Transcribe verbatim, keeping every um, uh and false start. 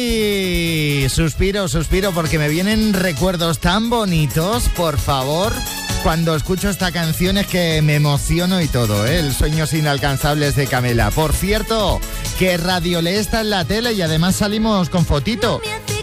Ay, suspiro, suspiro, porque me vienen recuerdos tan bonitos, por favor. Cuando escucho esta canción es que me emociono y todo, ¿eh? El Sueños Inalcanzables de Camela. Por cierto, que Radio Le está en la tele y además salimos con fotito.